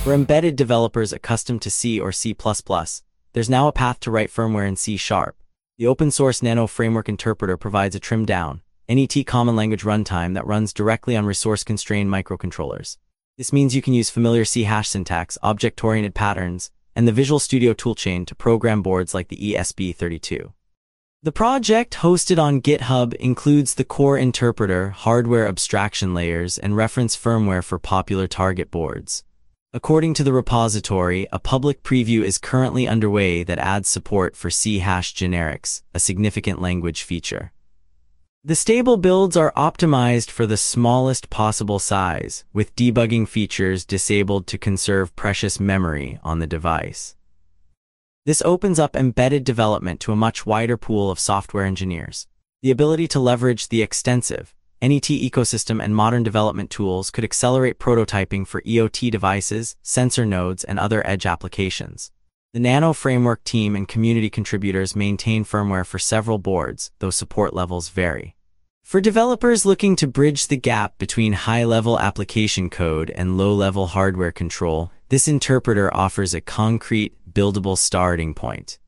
For embedded developers accustomed to C or C++, there's now a path to write firmware in C#. The open-source Nano Framework Interpreter provides a trimmed-down, NET common language runtime that runs directly on resource-constrained microcontrollers. This means you can use familiar C# syntax, object-oriented patterns, and the Visual Studio toolchain to program boards like the ESP32. The project, hosted on GitHub, includes the core interpreter, hardware abstraction layers, and reference firmware for popular target boards. According to the repository, a public preview is currently underway that adds support for C# generics, a significant language feature. The stable builds are optimized for the smallest possible size, with debugging features disabled to conserve precious memory on the device. This opens up embedded development to a much wider pool of software engineers. The ability to leverage the extensive NET ecosystem and modern development tools could accelerate prototyping for EOT devices, sensor nodes, and other edge applications. The Nano Framework team and community contributors maintain firmware for several boards, though support levels vary. For developers looking to bridge the gap between high-level application code and low-level hardware control, this interpreter offers a concrete, buildable starting point.